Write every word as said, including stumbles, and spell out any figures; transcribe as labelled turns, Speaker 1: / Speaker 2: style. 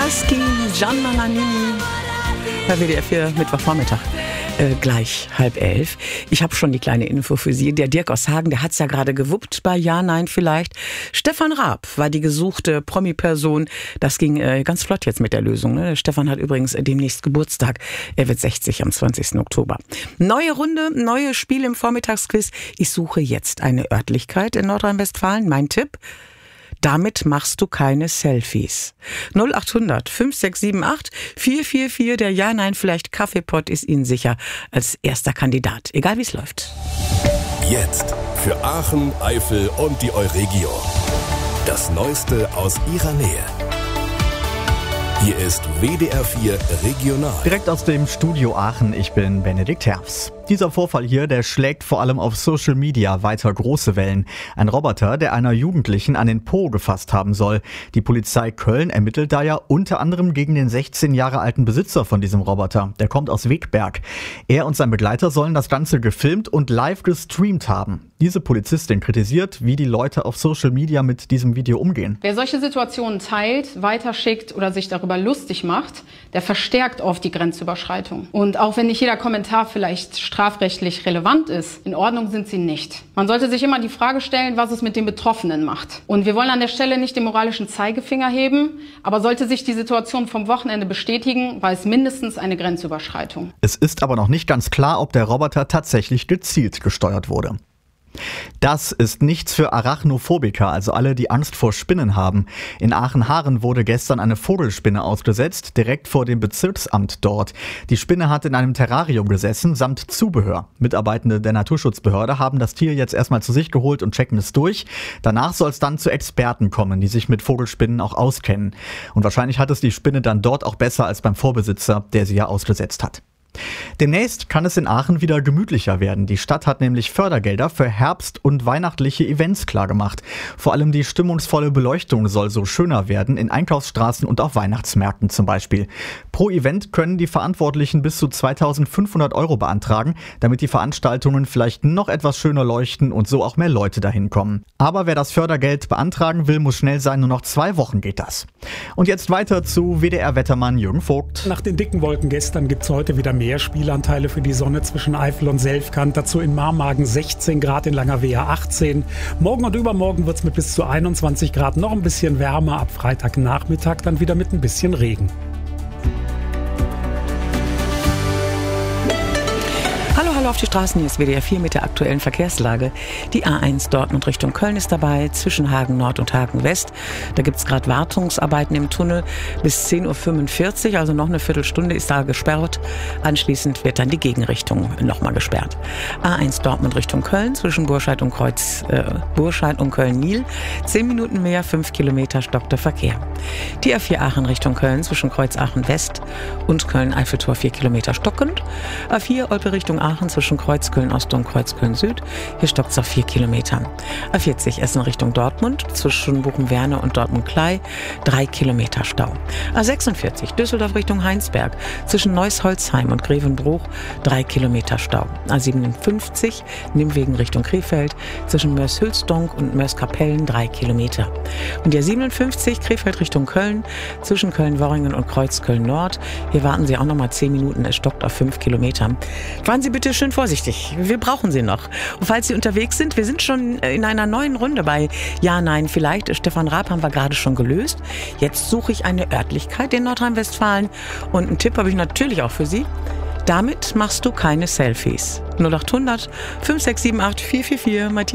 Speaker 1: Husky, Gianna Nannini. Bei W D R vier Mittwochvormittag. Äh, gleich halb elf. Ich habe schon die kleine Info für Sie. Der Dirk aus Hagen, der hat's ja gerade gewuppt bei Ja, Nein, vielleicht. Stefan Raab war die gesuchte Promi-Person. Das ging äh, ganz flott jetzt mit der Lösung. Ne? Stefan hat übrigens demnächst Geburtstag. Er wird sechzig am zwanzigsten Oktober. Neue Runde, neue Spiele im Vormittagsquiz. Ich suche jetzt eine Örtlichkeit in Nordrhein-Westfalen. Mein Tipp: damit machst du keine Selfies. null acht hundert fünf sechs sieben acht vier vier vier. Der Ja, Nein, vielleicht Kaffeepott ist Ihnen sicher als erster Kandidat. Egal wie es läuft.
Speaker 2: Jetzt für Aachen, Eifel und die Euregio. Das Neueste aus ihrer Nähe. Hier ist W D R vier Regional.
Speaker 3: Direkt aus dem Studio Aachen, ich bin Benedikt Herfs. Dieser Vorfall hier, der schlägt vor allem auf Social Media weiter große Wellen. Ein Roboter, der einer Jugendlichen an den Po gefasst haben soll. Die Polizei Köln ermittelt da ja unter anderem gegen den sechzehn Jahre alten Besitzer von diesem Roboter. Der kommt aus Wegberg. Er und sein Begleiter sollen das Ganze gefilmt und live gestreamt haben. Diese Polizistin kritisiert, wie die Leute auf Social Media mit diesem Video umgehen.
Speaker 4: Wer solche Situationen teilt, weiterschickt oder sich darüber lustig macht, der verstärkt oft die Grenzüberschreitung. Und auch wenn nicht jeder Kommentar vielleicht strafrechtlich relevant ist, in Ordnung sind sie nicht. Man sollte sich immer die Frage stellen, was es mit den Betroffenen macht. Und wir wollen an der Stelle nicht den moralischen Zeigefinger heben, aber sollte sich die Situation vom Wochenende bestätigen, war es mindestens eine Grenzüberschreitung.
Speaker 3: Es ist aber noch nicht ganz klar, ob der Roboter tatsächlich gezielt gesteuert wurde. Das ist nichts für Arachnophobiker, also alle, die Angst vor Spinnen haben. In Aachen-Haaren wurde gestern eine Vogelspinne ausgesetzt, direkt vor dem Bezirksamt dort. Die Spinne hat in einem Terrarium gesessen, samt Zubehör. Mitarbeitende der Naturschutzbehörde haben das Tier jetzt erstmal zu sich geholt und checken es durch. Danach soll es dann zu Experten kommen, die sich mit Vogelspinnen auch auskennen. Und wahrscheinlich hat es die Spinne dann dort auch besser als beim Vorbesitzer, der sie ja ausgesetzt hat. Demnächst kann es in Aachen wieder gemütlicher werden. Die Stadt hat nämlich Fördergelder für Herbst- und weihnachtliche Events klargemacht. Vor allem die stimmungsvolle Beleuchtung soll so schöner werden, in Einkaufsstraßen und auf Weihnachtsmärkten zum Beispiel. Pro Event können die Verantwortlichen bis zu zweitausendfünfhundert Euro beantragen, damit die Veranstaltungen vielleicht noch etwas schöner leuchten und so auch mehr Leute dahin kommen. Aber wer das Fördergeld beantragen will, muss schnell sein, nur noch zwei Wochen geht das. Und jetzt weiter zu W D R-Wettermann Jürgen Vogt.
Speaker 5: Nach den dicken Wolken gestern gibt es heute wieder mehr Spielanteile für die Sonne zwischen Eifel und Selfkant. Dazu in Marmagen sechzehn Grad, in Langerwehe achtzehn. Morgen und übermorgen wird es mit bis zu einundzwanzig Grad noch ein bisschen wärmer. Ab Freitagnachmittag dann wieder mit ein bisschen Regen.
Speaker 1: Hallo, hallo auf die Straßen, hier ist W D R vier mit der aktuellen Verkehrslage. Die A eins Dortmund Richtung Köln ist dabei, zwischen Hagen Nord und Hagen West. Da gibt es gerade Wartungsarbeiten im Tunnel bis zehn Uhr fünfundvierzig, also noch eine Viertelstunde ist da gesperrt. Anschließend wird dann die Gegenrichtung nochmal gesperrt. A eins Dortmund Richtung Köln, zwischen Burscheid und Kreuz, äh, Burscheid und Köln-Nil. Zehn Minuten mehr, fünf Kilometer stockt der Verkehr. Die A vier Aachen Richtung Köln, zwischen Kreuz Aachen West und Köln-Eiffeltor vier Kilometer stockend. A vier Olpe Richtung Aachen, zwischen Kreuz Köln-Ost und Kreuz Köln-Süd. Hier stockt es auf vier Kilometer. A vierzig Essen Richtung Dortmund, zwischen Buchenwerne und Dortmund-Klei, drei Kilometer Stau. A sechsundvierzig Düsseldorf Richtung Heinsberg, zwischen Neuss-Holzheim und Grevenbruch, drei Kilometer Stau. A siebenundfünfzig Nimwegen Richtung Krefeld, zwischen Mörs-Hülsdonk und Mörs-Kapellen, drei Kilometer. Und der siebenundfünfzig Krefeld Richtung Köln, zwischen Köln-Worringen und Kreuz Köln-Nord. Hier warten Sie auch noch mal zehn Minuten, es stockt auf fünf Kilometer. Fahren Sie bitte schön vorsichtig. Wir brauchen Sie noch. Und falls Sie unterwegs sind, wir sind schon in einer neuen Runde bei Ja, Nein, vielleicht. Stefan Raab haben wir gerade schon gelöst. Jetzt suche ich eine Örtlichkeit in Nordrhein-Westfalen. Und einen Tipp habe ich natürlich auch für Sie. Damit machst du keine Selfies. null acht hundert fünf sechs sieben acht vier vier vier.